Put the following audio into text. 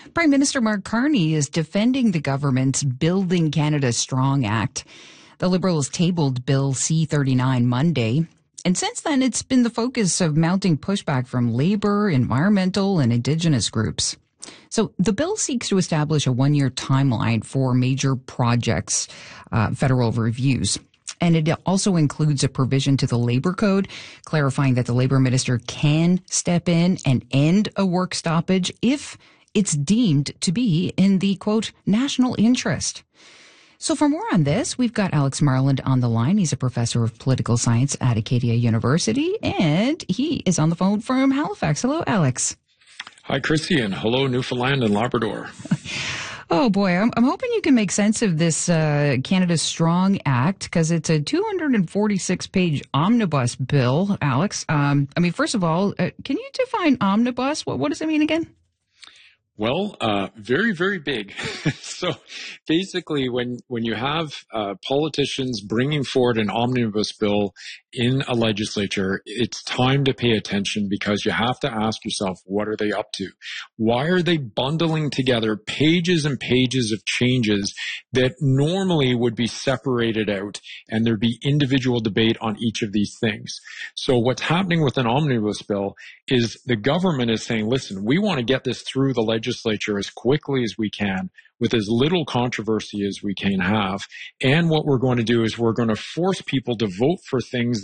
Prime Minister Mark Carney is defending the government's Building Canada Strong Act. The Liberals tabled Bill C-39 Monday. And since then, it's been the focus of mounting pushback from labor, environmental, and Indigenous groups. So the bill seeks to establish a one-year timeline for major projects, federal reviews. And it also includes a provision to the labor code clarifying that the labor minister can step in and end a work stoppage if it's deemed to be in the, quote, national interest. So for more on this, we've got Alex Marland on the line. He's a professor of political science at Acadia University, and he is on the phone from Halifax. Hello, Alex. Hi, Christy, and hello, Newfoundland and Labrador. Oh, boy, I'm hoping you can make sense of this Canada Strong Act, because it's a 246-page omnibus bill, Alex. First of all, can you define omnibus? What does it mean again? Well, very, very big. So basically, when you have politicians bringing forward an omnibus bill in a legislature, it's time to pay attention because you have to ask yourself, what are they up to? Why are they bundling together pages and pages of changes that normally would be separated out and there'd be individual debate on each of these things? So what's happening with an omnibus bill is the government is saying, listen, we want to get this through the legislature as quickly as we can with as little controversy as we can have. And what we're going to do is we're going to force people to vote for things